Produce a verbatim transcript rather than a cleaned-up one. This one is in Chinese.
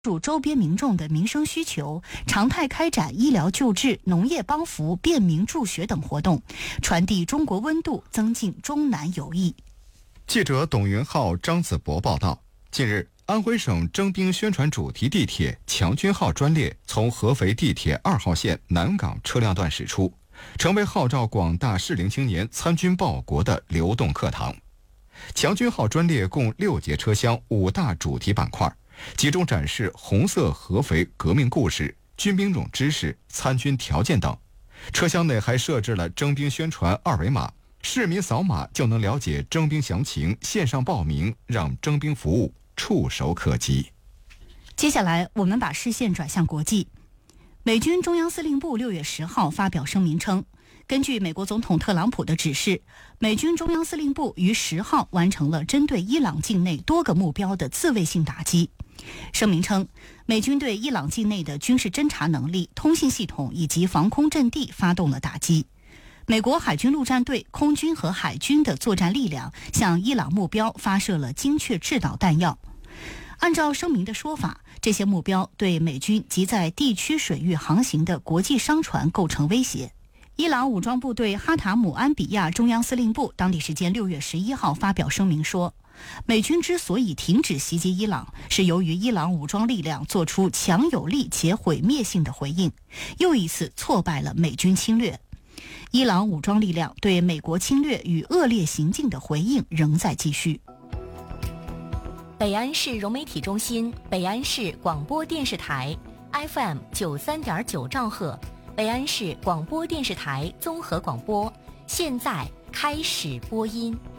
注周边民众的民生需求，常态开展医疗救治、农业帮扶、便民助学等活动，传递中国温度，增进中南友谊。 记者董云浩、张子博报道，近日，安徽省征兵宣传主题地铁强军号专列从合肥地铁二号线南岗车辆段驶出，成为号召广大适龄青年参军报国的流动课堂。强军号专列共六节车厢，五大主题板块，集中展示红色合肥革命故事、军兵种知识、参军条件等。车厢内还设置了征兵宣传二维码，市民扫码就能了解征兵详情，线上报名，让征兵服务触手可及。 接下来，我们把视线转向国际。美军中央司令部六月十号发表声明称，根据美国总统特朗普的指示，美军中央司令部于十号完成了针对伊朗境内多个目标的自卫性打击。声明称，美军对伊朗境内的军事侦察能力、通信系统以及防空阵地发动了打击。美国海军陆战队、空军和海军的作战力量向伊朗目标发射了精确制导弹药。按照声明的说法，这些目标对美军及在地区水域航行的国际商船构成威胁。伊朗武装部队哈塔姆安比亚中央司令部当地时间六月十一号发表声明说，美军之所以停止袭击伊朗，是由于伊朗武装力量做出强有力且毁灭性的回应，又一次挫败了美军侵略。伊朗武装力量对美国侵略与恶劣行径的回应仍在继续。 北安市融媒体中心，北安市广播电视台 F M 九三点九兆赫，北安市广播电视台综合广播，现在开始播音。